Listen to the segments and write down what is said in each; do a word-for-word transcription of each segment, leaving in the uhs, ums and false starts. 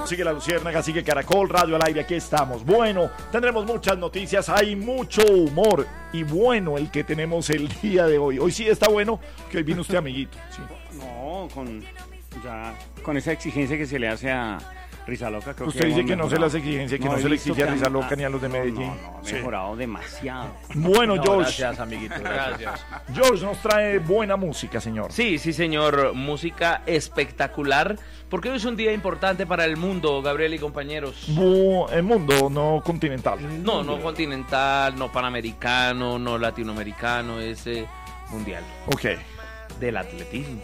sigue La Luciérnaga, sigue Caracol Radio al aire, aquí estamos. Bueno, tendremos muchas noticias, hay mucho humor y bueno el que tenemos el día de hoy. Hoy sí está bueno, que hoy vino usted, amiguito. Sí. No, con, ya, con esa exigencia que se le hace a Risa Loca. Creo usted que dice que mejorado. no se le hace exigencia, que no, no se le exige a Risa Loca ni a los de Medellín. No, no, no sí. mejorado demasiado. Bueno, no, George. Gracias, amiguito. Gracias. George nos trae buena música, señor. Sí, sí, señor. Música espectacular. Porque hoy es un día importante para el mundo, Gabriel y compañeros. Bu el mundo, no continental. No, no continental, no panamericano, no latinoamericano, es eh, mundial. Ok. Del atletismo.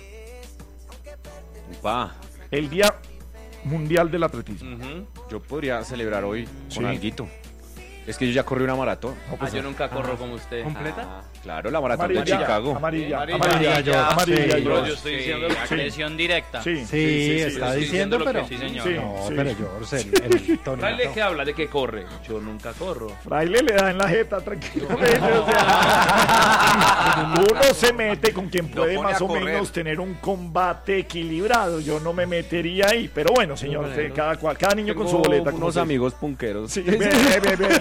Va. El día mundial del atletismo. Uh-huh. Yo podría celebrar hoy sí. con alguito. Es que yo ya corrí una maratón. No, pues, ah, yo nunca corro ah, como usted. ¿Completa? Ah, claro, la maratón amarilla, de Chicago. Amarilla, amarilla, amarilla, amarilla, yo, amarilla, sí, yo. yo estoy diciendo sí, agresión directa. Sí, sí, sí, sí, sí está sí, diciendo, sí, pero sí, señor. Sí, no, sí. pero George, el, el Fraile, ¿qué habla? ¿De qué corre? Yo nunca corro. Fraile le da en la jeta, tranquilamente. O sea, uno se mete con quien puede más o menos tener un combate equilibrado. Yo no me metería ahí, pero bueno, señor, no, no. Cada, cada niño Tengo con su boleta. Unos amigos punqueros. Sí, ve, ve, ve, ve.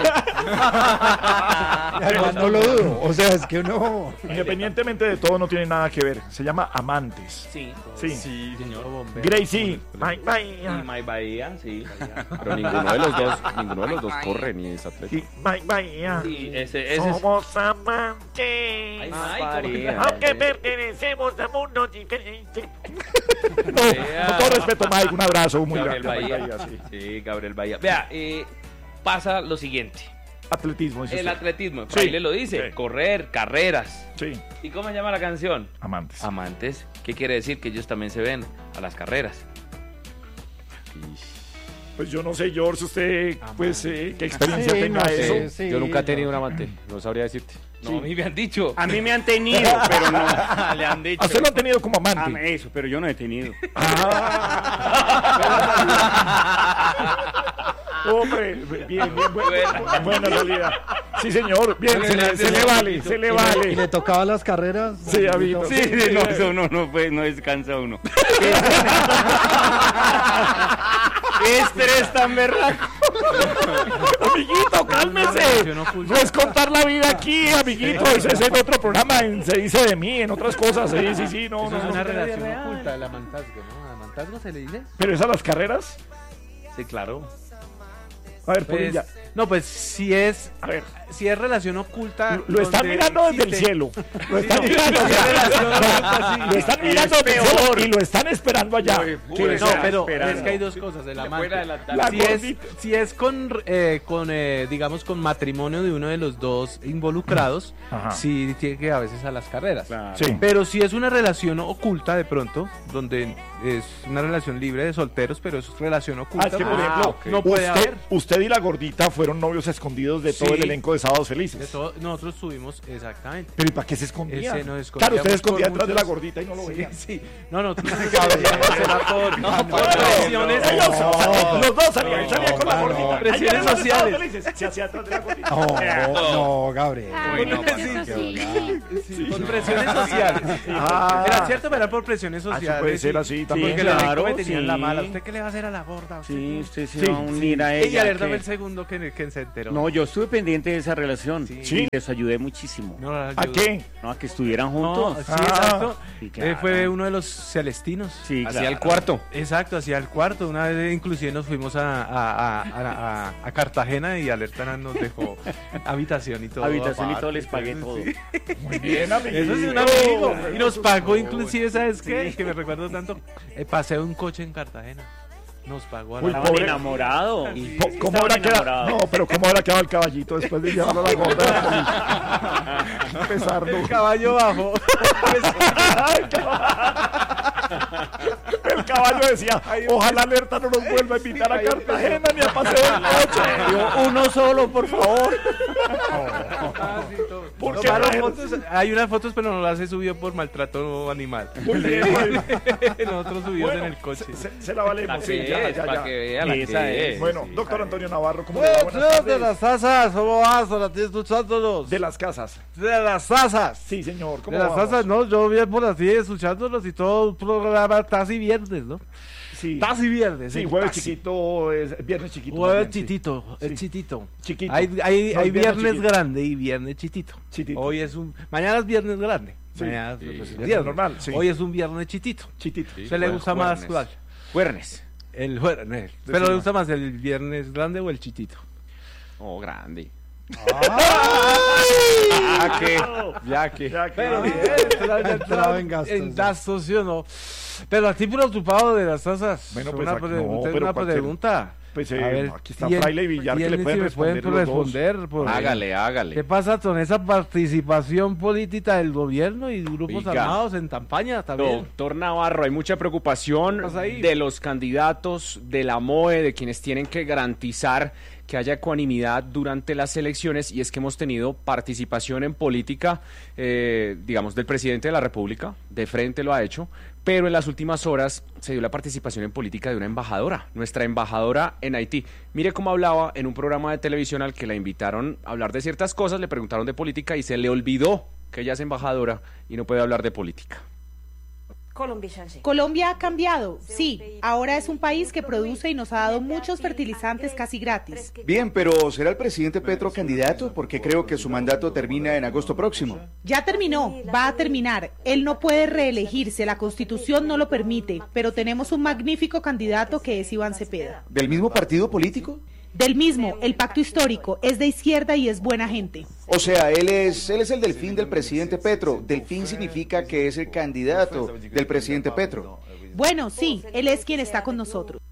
Además, no lo dudo, o sea, es que uno... Independientemente de todo, no tiene nada que ver. Se llama Amantes. Sí. Sí, sí señor. Gracie, My Bahía. Y My Bahía, sí. Pero ninguno de los dos, ninguno de los dos corre ni es atleta. Sí, My Bahía. Sí, ese, ese Somos es... amantes. Ay, Ay, aunque pertenecemos a mundos diferentes. no, con todo respeto, Mike, un abrazo muy Gabriel grande. Bahía. Bahía, sí. sí, Gabriel Bahía. Vea, eh, pasa lo siguiente. Atletismo. El usted. atletismo, Fraile sí, lo dice, sí. Correr, carreras. Sí. ¿Y cómo se llama la canción? Amantes. Amantes. ¿Qué quiere decir? Que ellos también se ven a las carreras. Pues yo no sé, George, usted, pues, eh, ¿qué experiencia sí, tenga no eso? sé, sí, yo nunca he tenido no. un amante, no sabría decirte. No, sí. A mí me han dicho. A mí me han tenido, pero no. Le han dicho. ¿A usted lo han tenido como amante? Ah, eso, pero yo no he tenido. Ah. Hombre, bien, bien, buena, buena realidad. Sí, señor, bien, se le, se le vale, se le vale. ¿Y le tocaba las carreras? Sí, amigo. Sí, sí, no, eso no, no, pues, no descansa uno. ¡Qué estrés tan berraco! Amiguito, cálmese. No es contar la vida aquí, amiguito. Ese es en otro programa, en Se dice de mí, en otras cosas. Sí, sí, sí, no, Eso no. es no, una no, relación real. oculta, el amantazgo, ¿no? ¿Amantazgo se le dice? ¿Pero es a las carreras? Sí, claro. A ver, Pues, Polilla. no, pues si es, A ver. si es relación oculta. Lo, lo están mirando desde el cielo. Lo están mirando. Si es relación oculta, sí. Lo están mirando desde el cielo y lo están esperando allá. Sí, no, pero esperando. es que hay dos cosas, el amante. La Si es, gordita. si es con, eh, con eh, digamos, con matrimonio de uno de los dos involucrados, Ajá. sí tiene que ir a veces a las carreras. Claro. Sí. Pero si es una relación oculta de pronto, donde es una relación libre de solteros, pero es relación oculta, Ah, es que, por pues, ejemplo, okay. no puede usted, haber. usted y la gordita fueron novios escondidos de todo Sí. el elenco de Sábados De Felices. todo- nosotros tuvimos, exactamente. Pero ¿y para qué se escondía? Ese nos Claro, usted se escondía por detrás de la muchos- gordita y no lo Sí, veía. sí. No, no, tú no era por, no, por presiones, Ellos, no, los dos salían, no, salían con la no, gordita. presiones Ahí eran los sociales. Sábados Felices, se hacía atrás de la gordita. no, no, Gabriel. Ay, no, eso sí. Sí, por presiones sociales. Ah. Era cierto, pero era por presiones Ah, sociales. sí puede ser así también. Porque claro, le tenían sí. la mala. ¿Usted qué le va a hacer a la gorda? ¿Usted Sí, qué? usted se Sí, va a unir a Y ella. alerta que- el segundo que, que se enteró. No, yo estuve pendiente de esa relación. Sí. Sí. Y les ayudé muchísimo. No, la ¿A ayudó. qué? No, a que estuvieran No, juntos. sí, Ah. exacto. Sí, Eh, claro. fue uno de los celestinos. Sí, Hacia claro. el cuarto. Exacto, hacia el cuarto. Una vez inclusive nos fuimos a, a, a, a, a- a Cartagena y Alerta nos dejó habitación y todo. Habitación y aparte, todo, les pagué todo. sí. Muy bien, amigo. Eso es un amigo. Y nos pagó inclusive, ¿sabes qué? Que me recuerdo tanto. Eh, pasé un coche en Cartagena. Nos pagó a Uy, la... Estaban pobre- enamorados. Sí. Po- ¿Cómo habrá quedado? No, pero ¿cómo habrá quedado el caballito después de llevarlo a la gorda? Pesarlo. El caballo bajo. El caballo decía, ojalá Alerta no nos vuelva a invitar a Cartagena ni a paseo en coche. Yo, uno solo, por favor. ¿Por qué Tomaron no? fotos, hay unas fotos, pero no las he subido por maltrato animal. Muy bien, muy bien. Nosotros subidos Bueno, en el coche. Se, se- se la valemos, sí, ya, ya, para ya. que vea la Esa que es. Bueno, doctor Antonio Navarro, ¿cómo le va? Buenas de tardes. las asas, ¿cómo vas? Ahora estoy escuchándolos. De las casas. De las asas. Sí, señor. ¿Cómo De las vamos? asas, no, yo bien por así escuchándolos y todo el programa casi viernes, ¿no? Sí. Taxi viernes. Sí, el jueves taxi. chiquito, es viernes chiquito. Jueves más bien, sí. chitito, Sí. es chitito. Chiquito. Hay, hay, No, hay el viernes viernes chiquito. grande y viernes chitito. Chitito. Hoy es un, mañana es viernes grande. Sí. Mañana Sí. pues, es Viernes viernes. normal, sí. Hoy es un viernes chitito. Chitito. Sí. ¿Se le Jue- gusta más juernes. cuál? Juernes. El jueves. Pero Decima. le gusta más el viernes grande o el chitito. Oh, grande. Ya que, ya que. Ya que- Pero bien, Entraba en gastos, en sí. gastos, ¿sí o no? Pero a ti preocupado de las tasas. Bueno, pues, una aquí- pregunta, no, pero una cualquier- pregunta. Pues, eh, A ver, aquí está ¿quién- Fraile y Villar que le quiénes pueden sí me pueden responder los dos? responder por- Hágale, hágale. ¿Qué pasa con esa participación política del gobierno y grupos Oiga. armados en campaña también? Doctor Navarro, hay mucha preocupación ¿Qué pasa ahí? de los candidatos, de la M O E, de quienes tienen que garantizar que haya ecuanimidad durante las elecciones, y es que hemos tenido participación en política, eh, digamos, del presidente de la República, de frente lo ha hecho, pero en las últimas horas se dio la participación en política de una embajadora, nuestra embajadora en Haití. Mire cómo hablaba en un programa de televisión al que la invitaron a hablar de ciertas cosas, le preguntaron de política y se le olvidó que ella es embajadora y no puede hablar de política. Colombia ha cambiado, sí. Ahora es un país que produce y nos ha dado muchos fertilizantes casi gratis. Bien, pero ¿será el presidente Petro candidato? Porque creo que su mandato termina en agosto próximo. Ya terminó, va a terminar. Él no puede reelegirse, la Constitución no lo permite, pero tenemos un magnífico candidato que es Iván Cepeda. ¿Del mismo partido político? Del mismo, el pacto histórico, es de izquierda y es buena gente. O sea, él es, él es el delfín del presidente Petro. Delfín significa que es el candidato del presidente Petro. Bueno, sí, él es quien está con nosotros.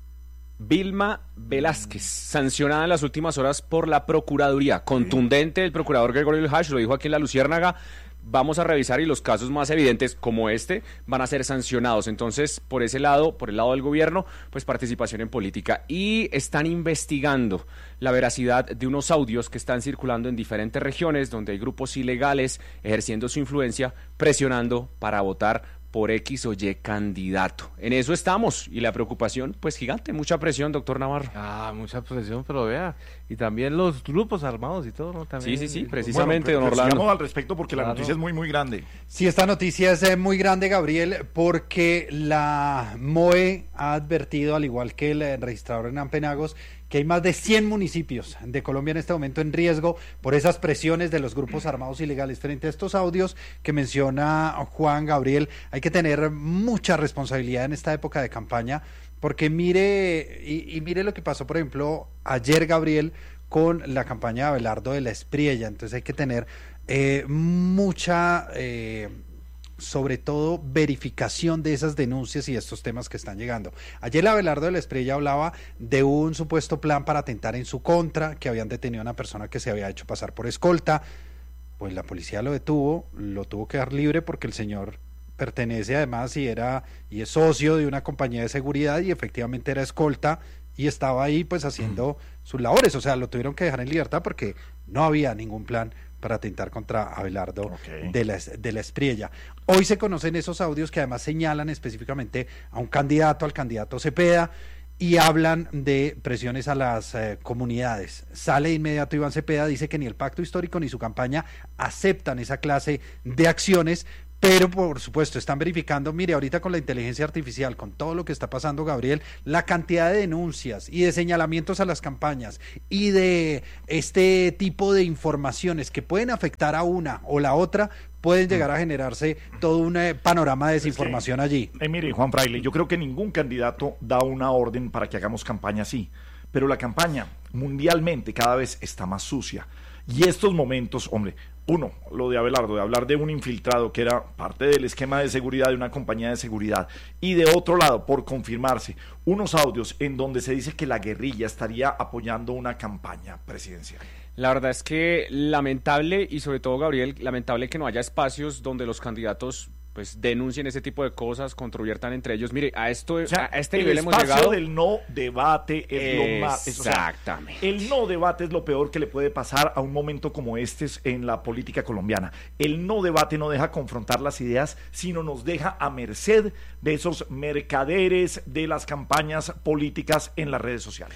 Vilma Velázquez, sancionada en las últimas horas por la Procuraduría. Contundente el procurador Gregorio Hash, lo dijo aquí en La Luciérnaga. Vamos a revisar y los casos más evidentes como este van a ser sancionados. Entonces, por ese lado, por el lado del gobierno, pues participación en política. Y están investigando la veracidad de unos audios que están circulando en diferentes regiones donde hay grupos ilegales ejerciendo su influencia, presionando para votar por X o Y candidato. En eso estamos y la preocupación, pues gigante, mucha presión, doctor Navarro. Ah, mucha presión, pero vea. Y también los grupos armados y todo, ¿no? También, Sí, sí, sí, Bueno, precisamente, pero- don pero Orlando. sigamos al respecto porque la Claro. noticia es muy, muy grande. Sí, esta noticia es eh, muy grande, Gabriel, porque la M O E ha advertido, al igual que el eh, registrador Hernán Penagos, que hay más de cien municipios de Colombia en este momento en riesgo por esas presiones de los grupos armados ilegales. Frente a estos audios que menciona Juan Gabriel, hay que tener mucha responsabilidad en esta época de campaña, porque mire, y, y mire lo que pasó, por ejemplo, ayer, Gabriel, con la campaña de Abelardo de la Espriella. Entonces hay que tener eh, mucha... Eh, sobre todo verificación de esas denuncias y estos temas que están llegando. Ayer Abelardo de la Espriella hablaba de un supuesto plan para atentar en su contra, que habían detenido a una persona que se había hecho pasar por escolta. Pues la policía lo detuvo, lo tuvo que dar libre porque el señor pertenece además y era y es socio de una compañía de seguridad y efectivamente era escolta y estaba ahí pues haciendo sus labores. O sea, lo tuvieron que dejar en libertad porque no había ningún plan para atentar contra Abelardo Ok. de, la, de la Espriella. Hoy se conocen esos audios que además señalan específicamente a un candidato, al candidato Cepeda, y hablan de presiones a las eh, comunidades. Sale de inmediato Iván Cepeda, dice que ni el pacto histórico ni su campaña aceptan esa clase de acciones, pero por supuesto están verificando, mire, ahorita con la inteligencia artificial, con todo lo que está pasando, Gabriel, la cantidad de denuncias y de señalamientos a las campañas y de este tipo de informaciones que pueden afectar a una o la otra, pueden llegar a generarse todo un eh, panorama de desinformación allí. Eh, mire, Juan Fraile, yo creo que ningún candidato da una orden para que hagamos campaña así, pero la campaña mundialmente cada vez está más sucia. Y estos momentos, hombre, uno, lo de Abelardo, de hablar de un infiltrado que era parte del esquema de seguridad de una compañía de seguridad, y de otro lado, por confirmarse, unos audios en donde se dice que la guerrilla estaría apoyando una campaña presidencial. La verdad es que lamentable y sobre todo, Gabriel, lamentable que no haya espacios donde los candidatos pues denuncien ese tipo de cosas, controviertan entre ellos. Mire, a esto, O sea, a este el nivel hemos espacio llegado. del no debate es lo más... es, o sea, Exactamente. el no debate es lo peor que le puede pasar a un momento como este en la política colombiana. El no debate no deja confrontar las ideas, sino nos deja a merced de esos mercaderes de las campañas políticas en las redes sociales.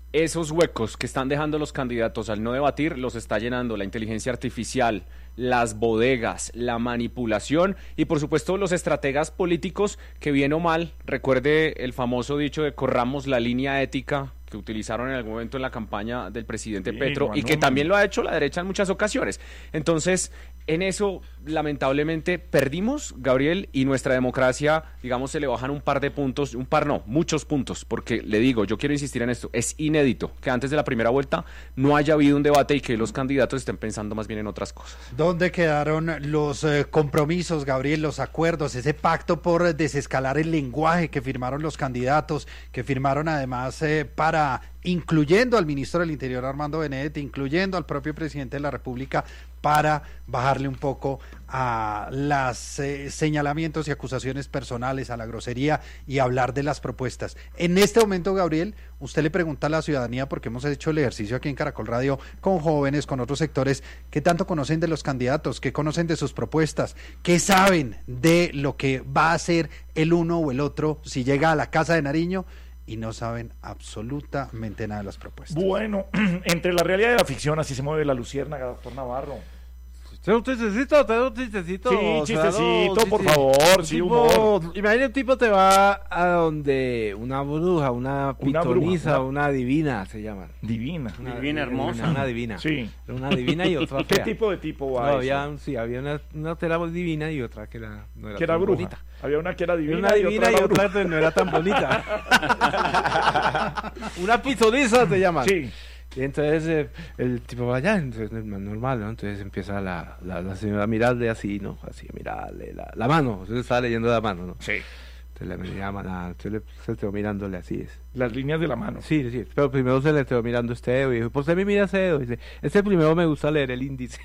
esos huecos que están dejando los candidatos al no debatir los está llenando la inteligencia artificial, las bodegas, la manipulación y por supuesto los estrategas políticos que bien o mal, recuerde el famoso dicho de corramos la línea ética que utilizaron en algún momento en la campaña del presidente Sí, Petro y que no, también lo ha hecho la derecha en muchas ocasiones. Entonces, en eso lamentablemente perdimos, Gabriel, y nuestra democracia, digamos, se le bajan un par de puntos, un par no, muchos puntos, porque le digo, yo quiero insistir en esto, es inédito que antes de la primera vuelta no haya habido un debate y que los candidatos estén pensando más bien en otras cosas. ¿Dónde quedaron los eh, compromisos, Gabriel, los acuerdos, ese pacto por desescalar el lenguaje que firmaron los candidatos, que firmaron además eh, para, incluyendo al ministro del Interior Armando Benedetti, incluyendo al propio presidente de la República, para bajarle un poco a los eh, señalamientos y acusaciones personales, a la grosería y hablar de las propuestas? En este momento, Gabriel, usted le pregunta a la ciudadanía, porque hemos hecho el ejercicio aquí en Caracol Radio con jóvenes, con otros sectores, ¿qué tanto conocen de los candidatos? ¿Qué conocen de sus propuestas? ¿Qué saben de lo que va a hacer el uno o el otro si llega a la Casa de Nariño? Y no saben absolutamente nada de las propuestas. Bueno, entre la realidad y la ficción, así se mueve la luciérnaga, doctor Navarro. ¿Te un chistecito? ¿Te un chistecito? Sí, O sea, chistecito, no, por chiste- favor, un sí, tipo- humor. Imagina un tipo te va a donde una bruja, una Una pitoniza, bruja, una, divina se llaman. Divina. Una Divina, hermosa. Una divina. Sí. Una divina y otra ¿Qué fea. tipo de tipo va No, eso? había, sí, había una, una que era divina y otra que era, no era Que era tan bruja. bonita. Había una que era divina, Una divina y otra, era bruja. que no era tan bonita. Una pitoniza te llaman. Sí. Y entonces eh, el tipo va allá, entonces es más normal, ¿no? Entonces empieza la, la, la señora a mirarle así, ¿no? Así, a mirarle la, la mano, entonces estaba leyendo la mano, ¿no? Sí. Entonces le llama, la, entonces le, se quedó mirándole así, es. Las líneas de la mano. Sí, sí, pero primero se le quedó mirando este dedo y dijo, ¿por qué me mira ese dedo? Y dice, este primero me gusta leer el índice.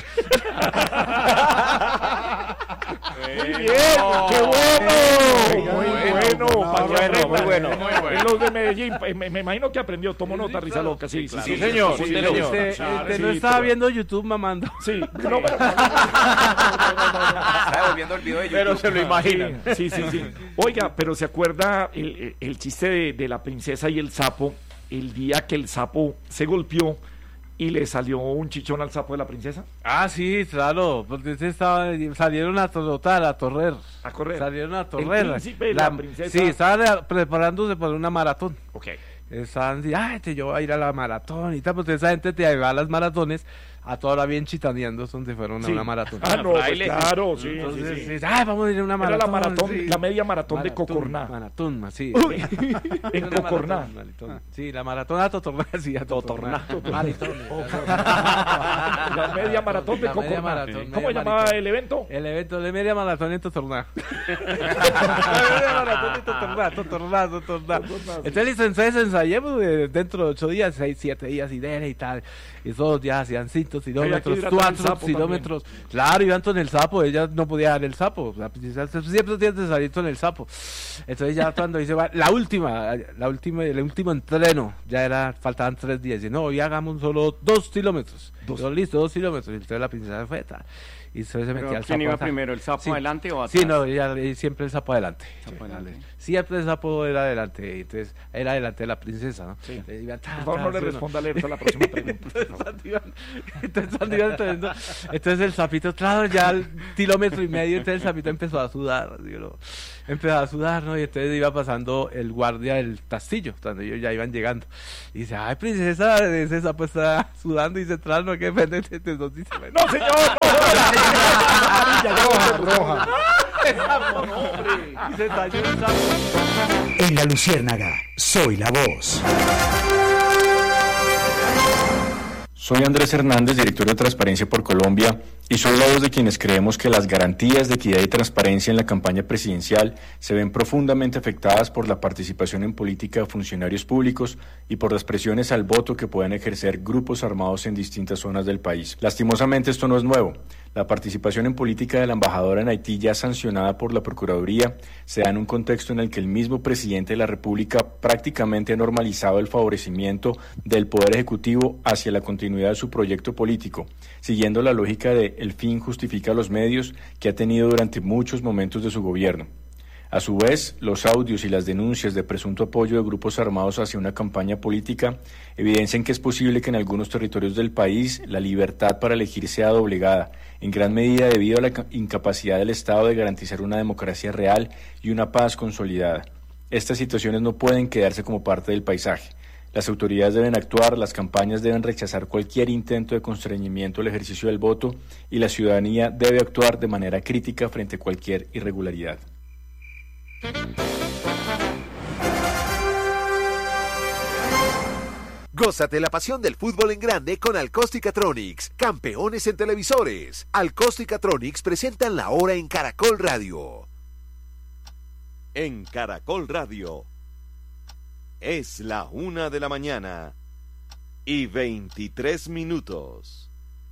Muy bien, qué bueno, muy bueno, para que aprendan. muy bueno, muy bueno. En los de Medellín, eh, me, me imagino que aprendió, tomó nota, risa loca, sí, sí, sí, señor, sí, sí, señor. señor. Este, Claro, este sí, no estaba pero- viendo YouTube mamando. Sí, no, pero, Está devolviendo el video de YouTube. Pero se lo imaginan. Sí, sí, sí. Oiga, pero ¿se acuerda el, el- el chiste de, de la princesa y el sapo? El día que el sapo se golpeó y le salió un chichón al sapo de la princesa. Ah, sí, claro, porque ese estaba, salieron a trotar, a torrer. A correr. Salieron a torrer. El príncipe y la princesa. Sí, estaban eh, preparándose para una maratón. Ok. Estaban así, ay, te, yo voy a ir a la maratón y tal, porque esa gente te va a las maratones a toda hora bien chitaneando donde fueron Sí. a una maratón. Ah, no, pues Fraile. claro, sí, Entonces, sí, sí. sí, ay, vamos a ir a una Era maratón. la maratón, sí. la media maratón de Maratón, Cocorná. Maratón, sí. Uy, en Una Cocorná. maratón, maratón. Sí, la maratón a Totorná, sí, a Totorná. Maratón. La media maratón de La media Cocorná. maratón, ¿Cómo media llamaba maratón. el evento? El evento de media maratón en Totorná. Media maratón en Totorná, Totorná, Totorná. Entonces, listo, entonces ensayemos eh, dentro de ocho días, seis, siete días y dele y tal. Y todos ya hacían cinco kilómetros, hidratar el cuatro sapo kilómetros. Claro, iban con el sapo, ella no podía dar el sapo. La princesa siempre tiene que salir con el sapo. Entonces ya cuando dice, va, la última, la última, el último entreno, ya era, faltaban tres días. Y no, hoy hagamos solo dos kilómetros. Dos. Listo, dos kilómetros. Y entonces la princesa fue tal. Y entonces se metía Pero el ¿quién sapo. iba atrás. primero, el sapo Sí. adelante o atrás? Sí, no, ella, ella siempre el sapo adelante. Sapo adelante. Siempre el sapo era adelante. Entonces era adelante de la princesa, ¿no? Sí. Le iban, ta, Por favor, ta, no le sí, responda alerta a la próxima pregunta. por favor. Entonces, Iván- entonces, Iván entendiendo. Entonces el sapito, claro, ya al kilómetro y medio, entonces el sapito empezó a sudar, así, ¿no? Empezó a sudar, ¿no? Y entonces iba pasando el guardia del castillo, cuando ellos ya iban llegando. Y dice, ay, princesa, ese sapo está sudando y se trae, no, que depende de de dos dice, No, señor, no. Amarilla, ya Roja, vamos. roja. y se talló el sapo. En La Luciérnaga, soy la voz. Soy Andrés Hernández, director de Transparencia por Colombia, y soy la voz de quienes creemos que las garantías de equidad y transparencia en la campaña presidencial se ven profundamente afectadas por la participación en política de funcionarios públicos y por las presiones al voto que pueden ejercer grupos armados en distintas zonas del país. Lastimosamente esto no es nuevo. La participación en política de la embajadora en Haití, ya sancionada por la Procuraduría, se da en un contexto en el que el mismo presidente de la República prácticamente ha normalizado el favorecimiento del Poder Ejecutivo hacia la continuidad de su proyecto político, siguiendo la lógica de el fin justifica los medios que ha tenido durante muchos momentos de su gobierno. A su vez, los audios y las denuncias de presunto apoyo de grupos armados hacia una campaña política evidencian que es posible que en algunos territorios del país la libertad para elegir sea doblegada, en gran medida debido a la incapacidad del Estado de garantizar una democracia real y una paz consolidada. Estas situaciones no pueden quedarse como parte del paisaje. Las autoridades deben actuar, las campañas deben rechazar cualquier intento de constreñimiento al ejercicio del voto y la ciudadanía debe actuar de manera crítica frente a cualquier irregularidad. Gózate la pasión del fútbol en grande con Alcosticatronics, campeones en televisores. Alcosticatronics presentan la hora en Caracol Radio. En Caracol Radio es la una de la mañana y veintitrés minutos.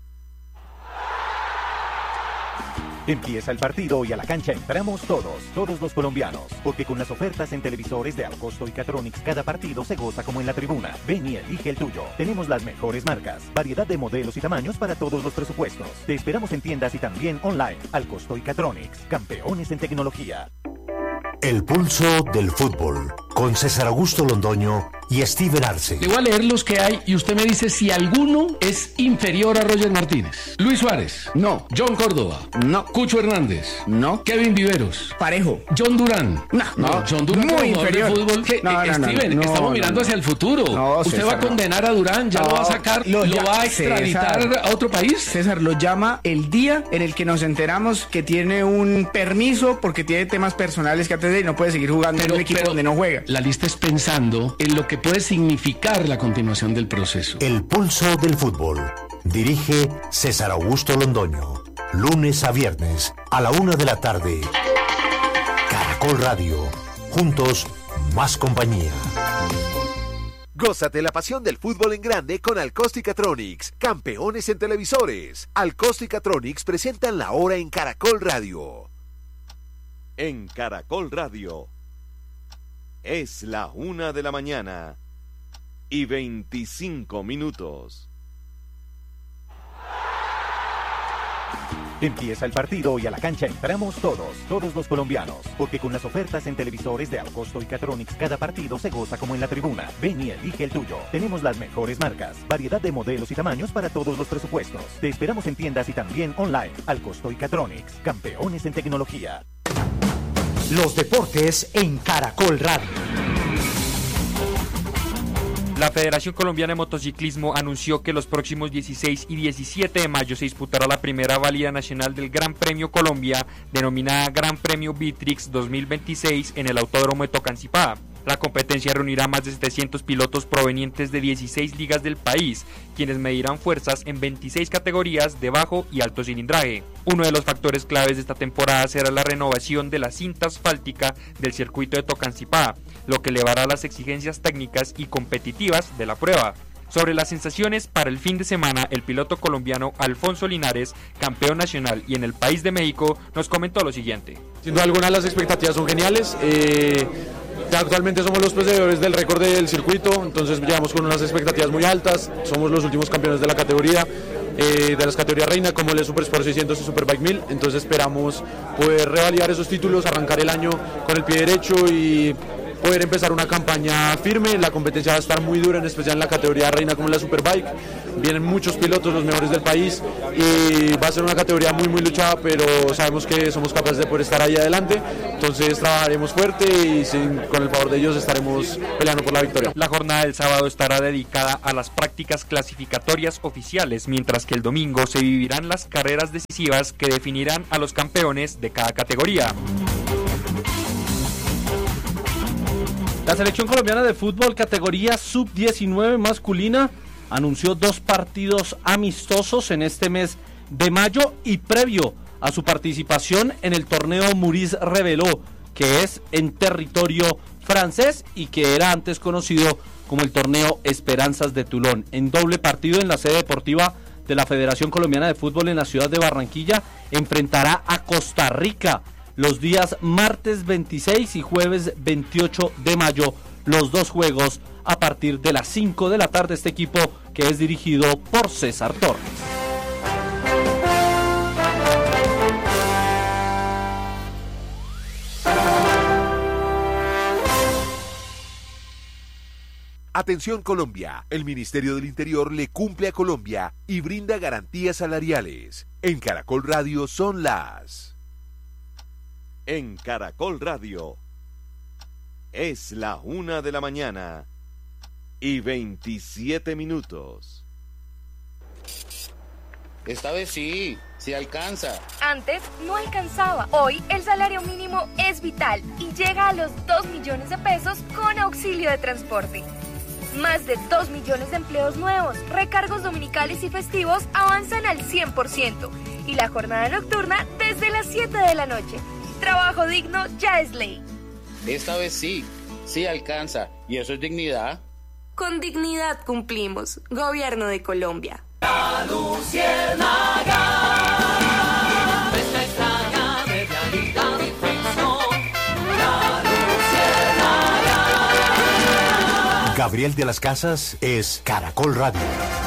Empieza el partido y a la cancha entramos todos, todos los colombianos, porque con las ofertas en televisores de Alcosticatronics cada partido se goza como en la tribuna. Ven y elige el tuyo. Tenemos las mejores marcas, variedad de modelos y tamaños para todos los presupuestos. Te esperamos en tiendas y también online. Alcosticatronics, campeones en tecnología. El pulso del fútbol, con César Augusto Londoño y Steven Arce. Le voy a leer los que hay y usted me dice si alguno es inferior a Roger Martínez. Luis Suárez. No. John Córdoba. No. Cucho Hernández. No. Kevin Viveros. Parejo. John Durán. No. No. John Durán muy inferior. De fútbol. Sí. No, eh, no, Steven, no, no, estamos no, mirando no. hacia el futuro. No, usted César, va a condenar a Durán, ya no, lo va a sacar, lo, lo ya, va a extraditar César, a otro país. César lo llama el día en el que nos enteramos que tiene un permiso porque tiene temas personales que atender y no puede seguir jugando pero, en un equipo donde no juega. La lista es pensando en lo que puede significar la continuación del proceso. El pulso del fútbol. Dirige César Augusto Londoño. Lunes a viernes a la una de la tarde. Caracol Radio. Juntos, más compañía. Gózate la pasión del fútbol en grande con Alcosticatronics, campeones en televisores. Alcosticatronics presentan la hora en Caracol Radio. En Caracol Radio es la una de la mañana y veinticinco minutos. Empieza el partido y a la cancha entramos todos, todos los colombianos, porque con las ofertas en televisores de Alcosticatronics cada partido se goza como en la tribuna. Ven y elige el tuyo. Tenemos las mejores marcas, variedad de modelos y tamaños para todos los presupuestos. Te esperamos en tiendas y también online. Alcosticatronics, campeones en tecnología. Los deportes en Caracol Radio. La Federación Colombiana de Motociclismo anunció que los próximos dieciséis y diecisiete de mayo se disputará la primera válida nacional del Gran Premio Colombia, denominada Gran Premio Vitrix dos mil veintiséis, en el Autódromo de Tocancipá. La competencia reunirá más de setecientos pilotos provenientes de dieciséis ligas del país, quienes medirán fuerzas en veintiséis categorías de bajo y alto cilindraje. Uno de los factores claves de esta temporada será la renovación de la cinta asfáltica del circuito de Tocancipá, lo que elevará las exigencias técnicas y competitivas de la prueba. Sobre las sensaciones para el fin de semana, el piloto colombiano Alfonso Linares, campeón nacional y en el país de México, nos comentó lo siguiente. Sin duda alguna las expectativas son geniales. Eh... Actualmente somos los poseedores del récord del circuito, entonces llevamos con unas expectativas muy altas, somos los últimos campeones de la categoría, eh, de las categorías reina como el de Super Sport seiscientos y Superbike mil, entonces esperamos poder revalidar esos títulos, arrancar el año con el pie derecho y poder empezar una campaña firme. La competencia va a estar muy dura, en especial en la categoría reina como en la Superbike. Vienen muchos pilotos, los mejores del país, y va a ser una categoría muy muy luchada, pero sabemos que somos capaces de poder estar ahí adelante, entonces trabajaremos fuerte y sin, con el favor de ellos estaremos peleando por la victoria. La jornada del sábado estará dedicada a las prácticas clasificatorias oficiales, mientras que el domingo se vivirán las carreras decisivas que definirán a los campeones de cada categoría. La selección colombiana de fútbol categoría sub diecinueve masculina anunció dos partidos amistosos en este mes de mayo y previo a su participación en el torneo Maurice Reveló, que es en territorio francés y que era antes conocido como el torneo Esperanzas de Toulon. En doble partido en la sede deportiva de la Federación Colombiana de Fútbol en la ciudad de Barranquilla, enfrentará a Costa Rica los días martes veintiséis y jueves veintiocho de mayo, los dos juegos a partir de las cinco de la tarde. Este equipo que es dirigido por César Torres. Atención Colombia, el Ministerio del Interior le cumple a Colombia y brinda garantías salariales. En Caracol Radio son las... En Caracol Radio es la una de la mañana y veintisiete minutos. Esta vez sí, sí alcanza. Antes no alcanzaba. Hoy el salario mínimo es vital y llega a los dos millones de pesos con auxilio de transporte. Más de dos millones de empleos nuevos, recargos dominicales y festivos avanzan al cien por ciento y la jornada nocturna desde las siete de la noche. Trabajo digno ya es ley. Esta vez sí, sí alcanza. ¿Y eso es dignidad? Con dignidad cumplimos. Gobierno de Colombia. La Luciérnaga, nuestra extraña de realidad y ficción. La Luciérnaga. Gabriel de las Casas es Caracol Radio.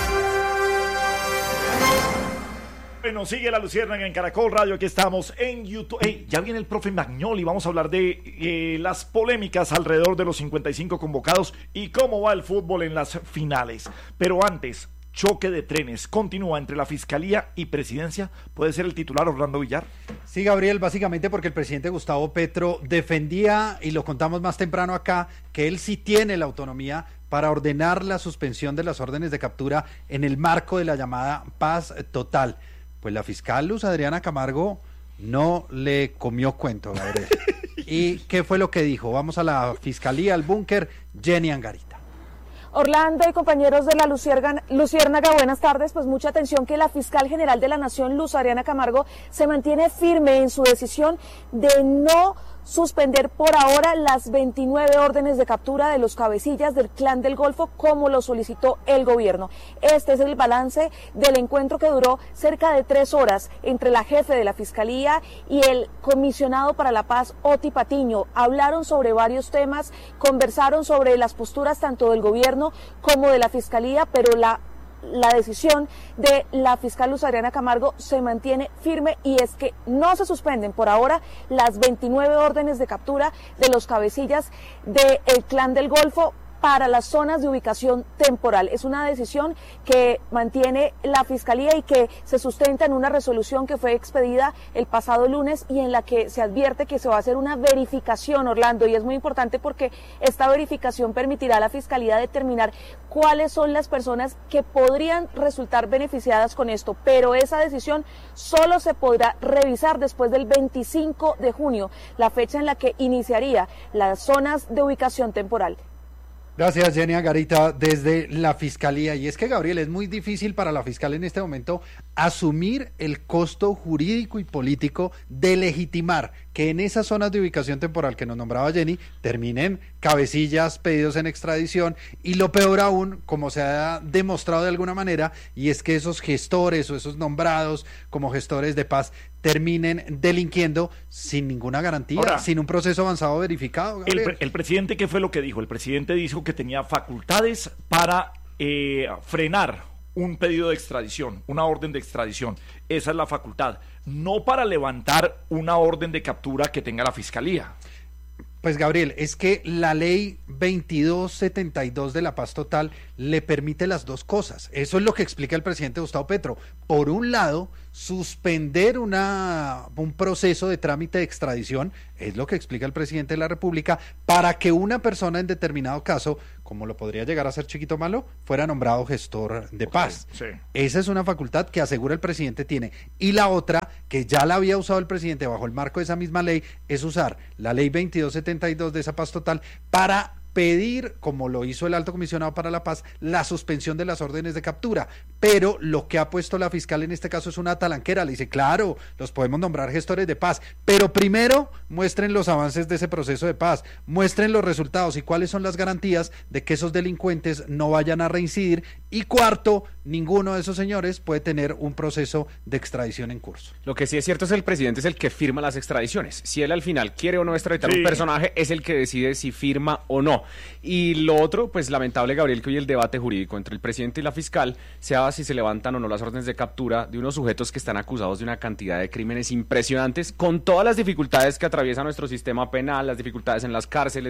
Bueno, sigue la Luciérnaga en Caracol Radio, aquí estamos en YouTube. Hey, ya viene el profe Magnoli, vamos a hablar de eh, las polémicas alrededor de los cincuenta y cinco convocados y cómo va el fútbol en las finales. Pero antes, choque de trenes continúa entre la Fiscalía y Presidencia. ¿Puede ser el titular Orlando Villar? Sí, Gabriel, básicamente porque el presidente Gustavo Petro defendía, y lo contamos más temprano acá, que él sí tiene la autonomía para ordenar la suspensión de las órdenes de captura en el marco de la llamada paz total. Pues la fiscal Luz Adriana Camargo no le comió cuento, Gabriel. ¿Y qué fue lo que dijo? Vamos a la Fiscalía, al búnker, Jenny Angarita. Orlando y compañeros de la Luciérnaga, buenas tardes. Pues mucha atención que la fiscal general de la Nación, Luz Adriana Camargo, se mantiene firme en su decisión de no suspender por ahora las veintinueve órdenes de captura de los cabecillas del Clan del Golfo como lo solicitó el gobierno. Este es el balance del encuentro que duró cerca de tres horas entre la jefe de la Fiscalía y el comisionado para la paz, Oti Patiño. Hablaron sobre varios temas, conversaron sobre las posturas tanto del gobierno como de la Fiscalía, pero la La decisión de la fiscal Luz Adriana Camargo se mantiene firme y es que no se suspenden por ahora las veintinueve órdenes de captura de los cabecillas del Clan del Golfo para las zonas de ubicación temporal. Es una decisión que mantiene la Fiscalía y que se sustenta en una resolución que fue expedida el pasado lunes y en la que se advierte que se va a hacer una verificación, Orlando, y es muy importante porque esta verificación permitirá a la Fiscalía determinar cuáles son las personas que podrían resultar beneficiadas con esto, pero esa decisión solo se podrá revisar después del veinticinco de junio, la fecha en la que iniciaría las zonas de ubicación temporal. Gracias, Jenny Angarita, desde la Fiscalía. Y es que, Gabriel, es muy difícil para la fiscal en este momento asumir el costo jurídico y político de legitimar que en esas zonas de ubicación temporal que nos nombraba Jenny terminen cabecillas pedidos en extradición y lo peor aún, como se ha demostrado de alguna manera, y es que esos gestores o esos nombrados como gestores de paz terminen delinquiendo sin ninguna garantía, Ahora, sin un proceso avanzado verificado. El, pre el presidente, ¿qué fue lo que dijo? El presidente dijo que tenía facultades para eh, frenar un pedido de extradición, una orden de extradición. Esa es la facultad, no para levantar una orden de captura que tenga la Fiscalía. Pues, Gabriel, es que la ley veintidós setenta y dos de la paz total le permite las dos cosas. Eso es lo que explica el presidente Gustavo Petro. Por un lado, suspender una, un proceso de trámite de extradición, es lo que explica el presidente de la República, para que una persona en determinado caso, como lo podría llegar a ser Chiquito Malo, fuera nombrado gestor de paz. Sí, sí. Esa es una facultad que asegura el presidente tiene. Y la otra, que ya la había usado el presidente bajo el marco de esa misma ley, es usar la ley veintidós setenta y dos de esa paz total para pedir, como lo hizo el Alto Comisionado para la Paz, la suspensión de las órdenes de captura. Pero lo que ha puesto la fiscal en este caso es una talanquera. Le dice, claro, los podemos nombrar gestores de paz, pero primero muestren los avances de ese proceso de paz, muestren los resultados y cuáles son las garantías de que esos delincuentes no vayan a reincidir. Y cuarto, ninguno de esos señores puede tener un proceso de extradición en curso. Lo que sí es cierto es que el presidente es el que firma las extradiciones. Si él al final quiere o no extraditar sí. un personaje, es el que decide si firma o no. Y lo otro, pues lamentable, Gabriel, que hoy el debate jurídico entre el presidente y la fiscal sea si se levantan o no las órdenes de captura de unos sujetos que están acusados de una cantidad de crímenes impresionantes, con todas las dificultades que atraviesa nuestro sistema penal, las dificultades en las cárceles,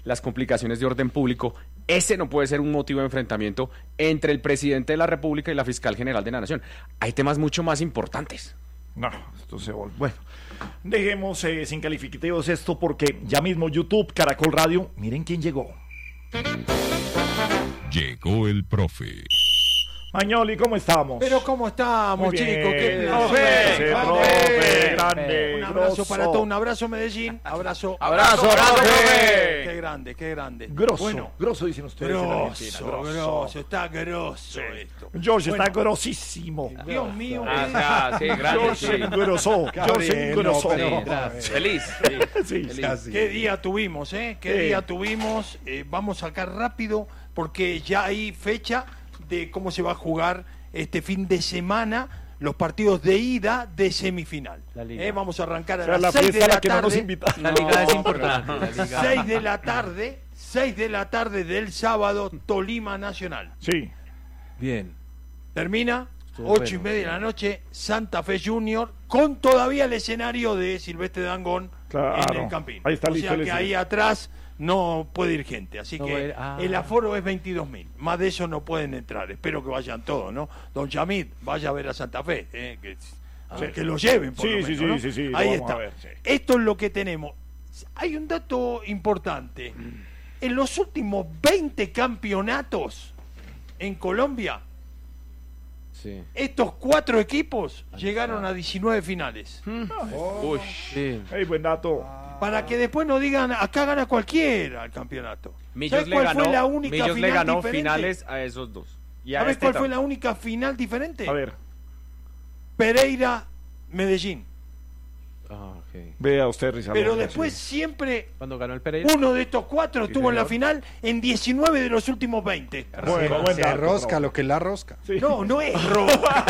las complicaciones de orden público. Ese no puede ser un motivo de enfrentamiento entre el presidente de la República y la fiscal general de la Nación. Hay temas mucho más importantes. No, esto se vol... Bueno, dejemos eh, sin calificativos esto porque ya mismo YouTube, Caracol Radio, miren quién llegó. Llegó el profe. Mañoli, ¿cómo estamos? Pero ¿cómo estamos, Muy bien. chicos? ¡Qué Profe, placer! profe, grande, Un abrazo grosso. para todos, un abrazo Medellín, abrazo. Abrazo, profe. ¡Qué grande, qué grande! Grosso, Bueno, grosso dicen ustedes en Argentina. grosso, grosso, está grosso esto. George Bueno, está grosísimo. Dios mío. Ah, eh. sí, grande, George sí. engrosó, George Gabriel, engrosó. no, pero- Sí, feliz. Sí, Feliz. sí. Qué día tuvimos, ¿eh? Qué Sí. día tuvimos. Eh, vamos a sacar rápido porque ya hay fecha de cómo se va a jugar este fin de semana los partidos de ida de semifinal. La liga. Eh, vamos a arrancar a O sea, la las seis fiesta de a la la que no nos tarde. invitaron. La liga es importante. La liga. seis de la tarde, seis de la tarde del sábado, Tolima Nacional. Sí. Bien. Termina Estuvo ocho bueno, y media de sí. la noche, Santa Fe Junior, con todavía el escenario de Silvestre Dangond Claro. en el Campín. Ahí está o listo sea el que escenario. ahí atrás no puede ir gente, así No que va a ir- ah. el aforo es veintidós mil. Más de eso no pueden entrar. Espero que vayan todos, ¿no? Don Yamid, vaya a ver a Santa Fe, eh, que, Ah. que lo lleven por Sí, lo sí, menos, sí, ¿no? sí, sí, lo Ahí vamos está. a ver, sí. Esto es lo que tenemos. Hay un dato importante. En los últimos veinte campeonatos en Colombia, Sí. estos cuatro equipos llegaron a diecinueve finales. Uy. Sí. Hey, buen dato. Para que después no digan, acá gana cualquiera el campeonato. Millos ¿Sabes le cuál ganó, fue la única Millos final le ganó diferente? finales a esos dos. Y a ¿Sabes este cuál fue tam- la única final diferente? A ver, Pereira, Medellín. Ah, ok. vea usted, Rizal. Pero después siempre Cuando ganó el Pereira. uno de estos cuatro Sí, estuvo en la señor. final en diecinueve de los últimos veinte. Bueno, buen Se dato, rosca profe. lo que es la rosca. Sí. No, no es robo.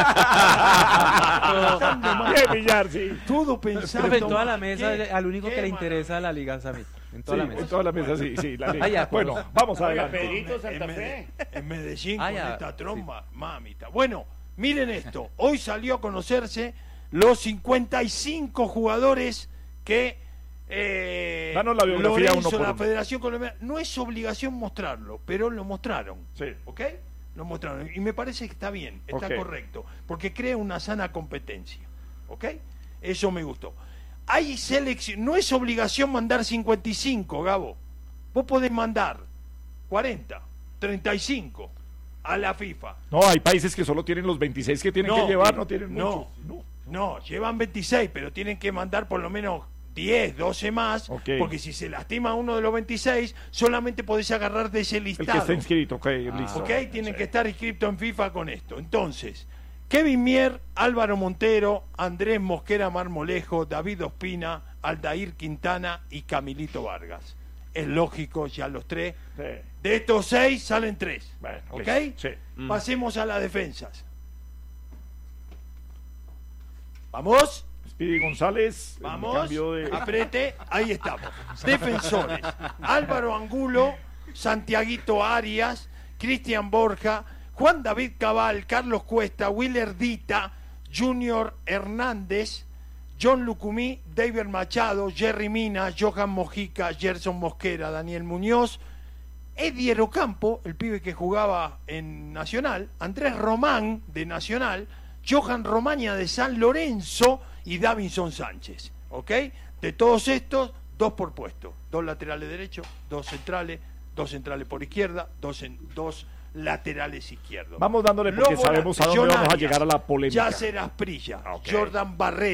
Bien, Villar, sí. Todo pensando. Profe, en toda la mesa, ¿Qué? al único ¿Qué que le mano? interesa la liga es a mí. En toda Sí, la mesa. en toda la mesa, sí, sí. La liga. Ah, ya, bueno, pues. vamos Oiga, adelante. Pedrito, Santa Fe. En Medellín, Ah, con ya, esta tromba, mamita. Bueno, miren esto. Hoy salió a conocerse los cincuenta y cinco jugadores que eh, Danos la biografía Lorenzo, uno por la uno. Federación Colombiana, no es obligación mostrarlo, pero lo mostraron. Sí. ¿Ok? Lo mostraron. Y me parece que está bien, está Ok. correcto, porque crea una sana competencia. ¿Ok? Eso me gustó. Hay selección, no es obligación mandar cincuenta y cinco, Gabo. Vos podés mandar cuarenta, treinta y cinco a la FIFA. No, hay países que solo tienen los veintiséis que tienen que llevar, no tienen no, muchos. no, llevan veintiséis, pero tienen que mandar por lo menos diez, doce más, Ok. porque si se lastima uno de los veintiséis, solamente podés agarrar de ese El listado. que está inscrito, ok, listo. ¿Ok? Tienen que estar inscritos en FIFA con esto. Entonces, Kevin Mier, Álvaro Montero, Andrés Mosquera Marmolejo, David Ospina, Aldair Quintana y Camilito Vargas. Es lógico, ya los tres. Sí. De estos seis salen tres. Bueno, ¿Ok? listo, sí. Mm. Pasemos a las defensas. ¿Vamos? Speedy González, en Vamos, cambio de... aprete, ahí estamos. Defensores, Álvaro Angulo, Santiaguito Arias, Cristian Borja, Juan David Cabal, Carlos Cuesta, Willer Dita, Junior Hernández, John Lucumí, David Machado, Jerry Mina, Johan Mojica, Gerson Mosquera, Daniel Muñoz, Eddie Ocampo, el pibe que jugaba en Nacional, Andrés Román de Nacional, Johan Romaña de San Lorenzo y Davinson Sánchez. ¿Ok? De todos estos, dos por puesto. Dos laterales derechos, dos centrales, dos centrales por izquierda, dos, en, dos laterales izquierdos. Vamos dándole porque Los sabemos a volantes, dónde John vamos a Arias, llegar a la polémica. Yacer Asprilla, Ok. Jordan Barreto,